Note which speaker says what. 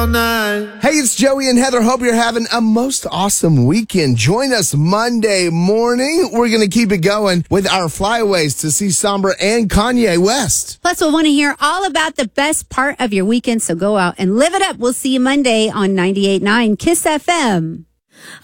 Speaker 1: all night.
Speaker 2: Hey, it's Joey and Heather. Hope you're having a most awesome weekend. Join us Monday morning. We're going to keep it going with our flyaways to see Sombra and Kanye West.
Speaker 3: Plus, we'll want to hear all about the best part of your weekend, so go out and live it up. We'll see you Monday on 98.9 KISS FM.